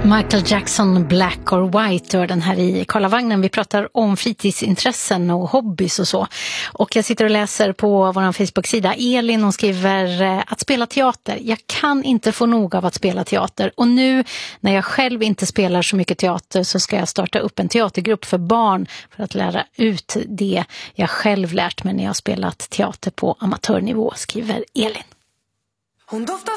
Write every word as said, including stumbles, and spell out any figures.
Michael Jackson, Black or White, och den här i Karlavagnen. Vi pratar om fritidsintressen och hobbys och så. Och jag sitter och läser på vår Facebook-sida. Elin, hon skriver att spela teater. Jag kan inte få nog av att spela teater. Och nu när jag själv inte spelar så mycket teater så ska jag starta upp en teatergrupp för barn för att lära ut det jag själv lärt mig när jag spelat teater på amatörnivå, skriver Elin. Hon doftar